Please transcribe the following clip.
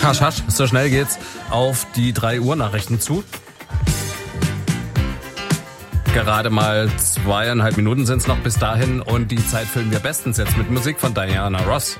Hasch, hasch, so schnell geht's auf die 3 Uhr Nachrichten zu. Gerade mal 2,5 Minuten sind's noch bis dahin und die Zeit füllen wir bestens jetzt mit Musik von Diana Ross.